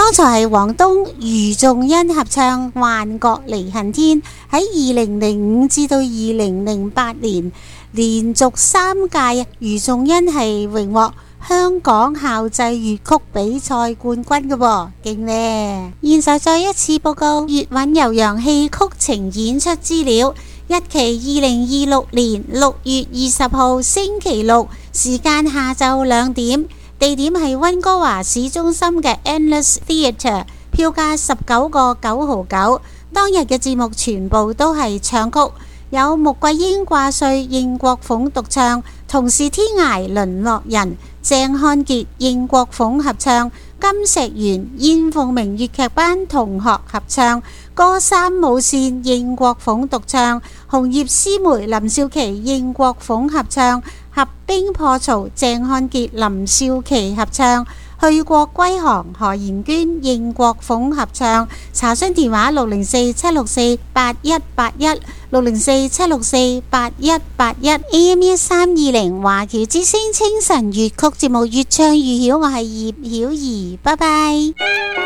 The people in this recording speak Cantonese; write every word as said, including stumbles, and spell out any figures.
剛才係黃東余仲恩合唱《幻覺離恨天》，喺二零零五至到二零零八年連續三屆余仲恩係榮獲香港校際粵曲比賽冠軍嘅喎，勁呢！現在再一次報告粵韻悠揚戲曲情演出資料，日期二零二六年六月二十號星期六，時間下晝兩點，地點係溫哥華市中心嘅 Endless Theatre， 票價十九個九毫九。當日嘅節目全部都係唱曲，有穆桂英掛帥應國鳳獨唱，同是天涯淪落人鄭漢傑應國鳳合唱，金石元燕鳳鳴粵劇班同學合唱，歌三舞線應國鳳獨唱，紅葉詩梅林少琪應國鳳合唱，合兵破曹鄭漢傑林少琪合唱，去國歸航何妍娟應國鳳合唱。查詢電話六零四七六四八一八一，六零四七六四八一八一。A M 一三二零華僑之聲清晨粵曲節目越唱越曉，我係葉曉儀，拜拜。